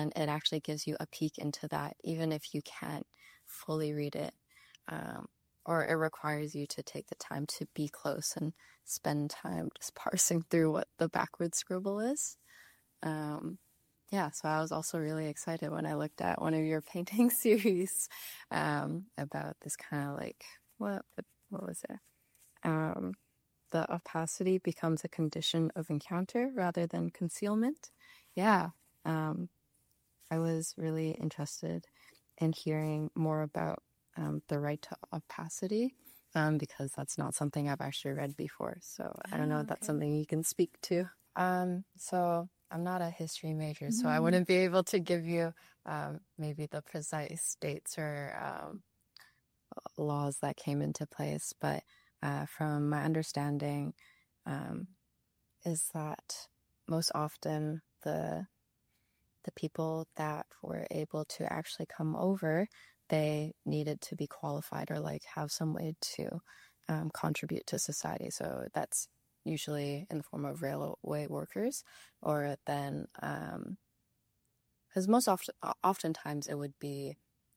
then it actually gives you a peek into that, even if you can't fully read it. Or it requires you to take the time to be close and spend time just parsing through what the backward scribble is. Yeah, so I was also really excited when I looked at one of your painting series about this kind of like, what was it? The opacity becomes a condition of encounter rather than concealment. Yeah, I was really interested in hearing more about the right to opacity because that's not something I've actually read before. So I don't know if that's something you can speak to. So I'm not a history major, so I wouldn't be able to give you maybe the precise dates or laws that came into place. But from my understanding, is that most often the people that were able to actually come over, they needed to be qualified or like have some way to contribute to society. So that's usually in the form of railway workers, or then because oftentimes it would be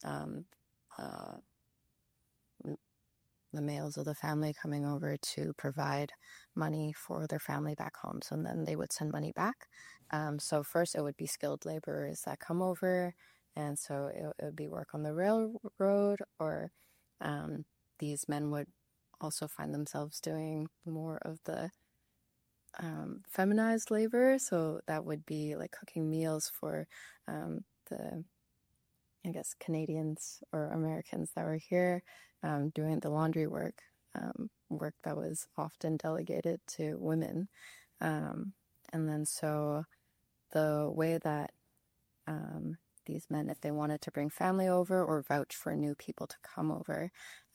the males of the family coming over to provide money for their family back home. So then they would send money back. So first it would be skilled laborers that come over. And so it would be work on the railroad, or these men would also find themselves doing more of the feminized labor. So that would be like cooking meals for the, I guess, Canadians or Americans that were here, doing the laundry work, work that was often delegated to women. And then so the way that these men, if they wanted to bring family over or vouch for new people to come over,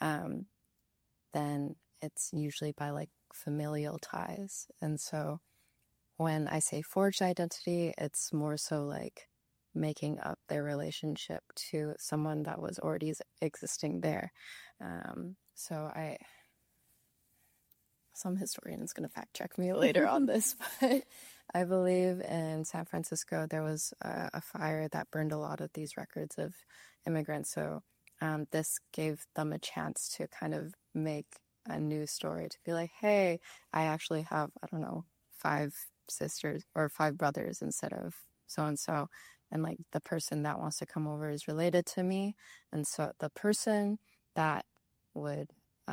then it's usually by like familial ties. And so when I say forged identity, it's more so like making up their relationship to someone that was already existing there. So some historian is going to fact check me later on this, but I believe in San Francisco there was a fire that burned a lot of these records of immigrants. So this gave them a chance to kind of make a new story, to be like, hey, I actually have, I don't know, 5 sisters or 5 brothers instead of so-and-so. And like the person that wants to come over is related to me. And so the person that would,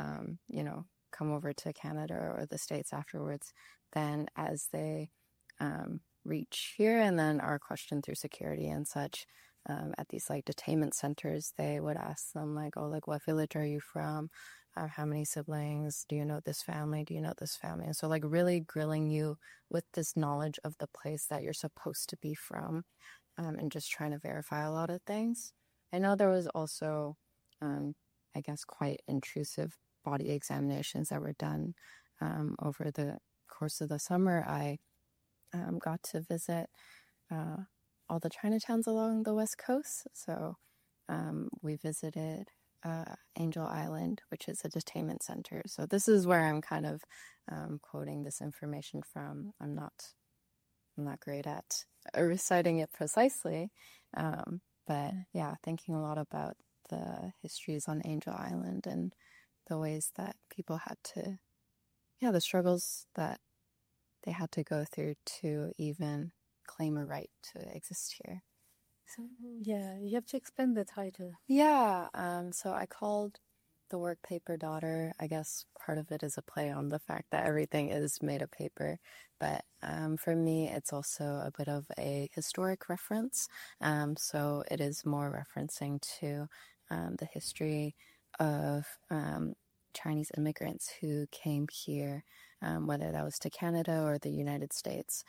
come over to Canada or the States afterwards, then as they reach here and then are questioned through security and such at these like detainment centers, they would ask them like, oh, like what village are you from? How many siblings? Do you know this family? Do you know this family? And so like really grilling you with this knowledge of the place that you're supposed to be from, and just trying to verify a lot of things. I know there was also, I guess, quite intrusive body examinations that were done over the course of the summer. I got to visit all the Chinatowns along the West Coast. So we visited Angel Island, which is a detainment center. So this is where I'm kind of quoting this information from. I'm not great at reciting it precisely, but yeah, thinking a lot about the histories on Angel Island and the ways that people had to, the struggles that they had to go through to even claim a right to exist here. So, yeah, you have to explain the title. Yeah, so I called the work Paper Daughter. I guess part of it is a play on the fact that everything is made of paper, but for me, it's also a bit of a historic reference. So it is more referencing to the history of Chinese immigrants who came here, whether that was to Canada or the United States,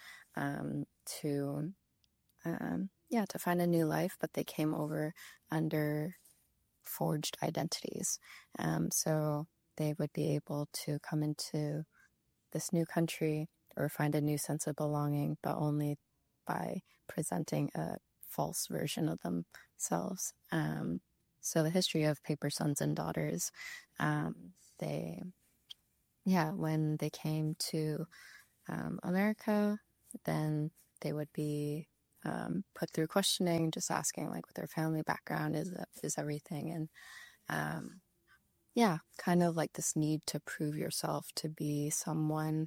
to find a new life, but they came over under forged identities. So they would be able to come into this new country or find a new sense of belonging, but only by presenting a false version of themselves. So the history of Paper Sons and Daughters, when they came to America, then they would be put through questioning, just asking like what their family background is everything. And yeah, kind of like this need to prove yourself to be someone.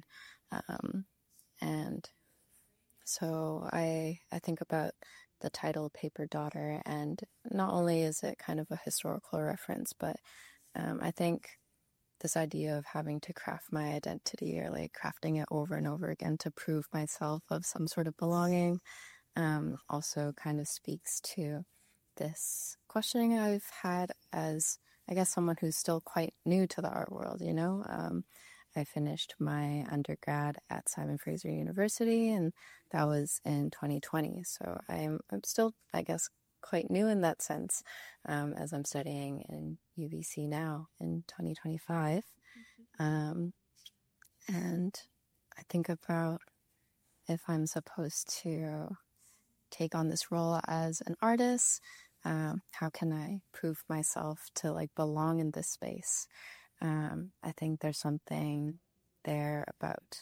And so I think about the title Paper Daughter, and not only is it kind of a historical reference, but I think this idea of having to craft my identity, or like crafting it over and over again to prove myself of some sort of belonging, also kind of speaks to this questioning I've had as, I guess, someone who's still quite new to the art world, you know? I finished my undergrad at Simon Fraser University, and that was in 2020. So I'm still, I guess, quite new in that sense, as I'm studying in UBC now in 2025. And I think about if I'm supposed to take on this role as an artist, how can I prove myself to like belong in this space? I think there's something there about,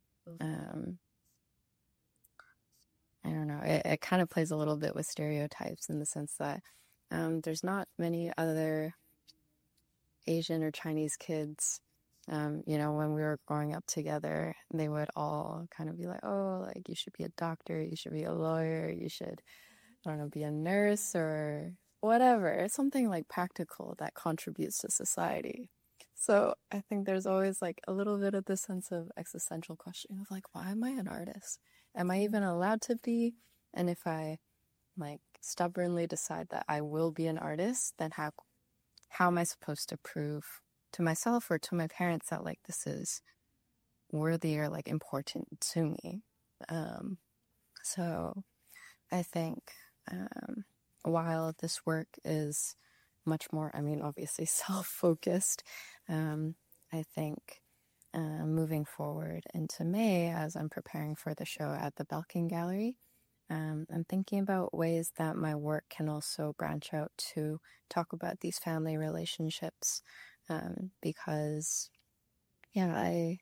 I don't know, it kind of plays a little bit with stereotypes in the sense that there's not many other Asian or Chinese kids. You know, when we were growing up together, they would all kind of be like, oh, like you should be a doctor, you should be a lawyer, you should, I don't know, be a nurse or whatever, something like practical that contributes to society. So I think there's always like a little bit of this sense of existential questioning of like, why am I an artist? Am I even allowed to be? And if I like stubbornly decide that I will be an artist, then how am I supposed to prove to myself or to my parents that like this is worthy or like important to me? So I think while this work is much more, I mean, obviously self-focused, I think moving forward into May, as I'm preparing for the show at the Belkin Gallery, I'm thinking about ways that my work can also branch out to talk about these family relationships, because, yeah,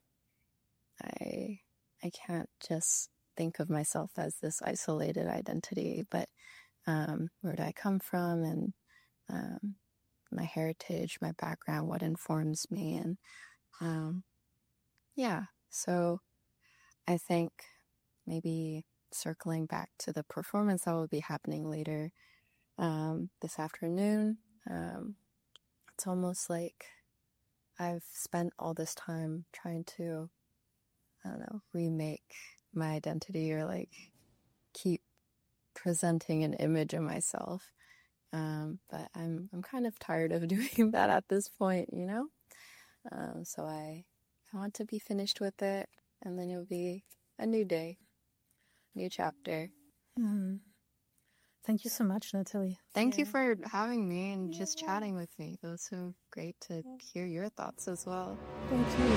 I can't just think of myself as this isolated identity, but where do I come from, and my heritage, my background, what informs me, and yeah, so I think maybe circling back to the performance that will be happening later this afternoon, it's almost like I've spent all this time trying to, I don't know, remake my identity or like keep presenting an image of myself. But I'm kind of tired of doing that at this point, you know? So I want to be finished with it, and then it'll be a new day, new chapter. Thank you so much, Natalie. Thank you for having me and just chatting with me. It was so great to hear your thoughts as well. Thank you.